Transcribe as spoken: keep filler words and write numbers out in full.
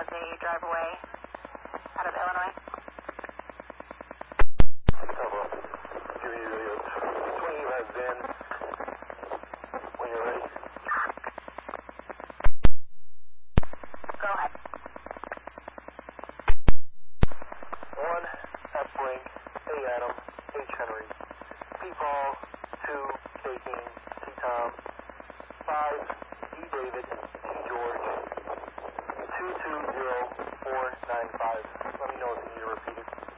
as they drive away out of Illinois. Bravo. Give you the twenty miles in when you're ready. Go ahead. One, F Blink, A Adam, H Henry, P Paul, two, K King, T Tom, five, E David, T George, two two zero four nine five. Let me know if you need to repeat it.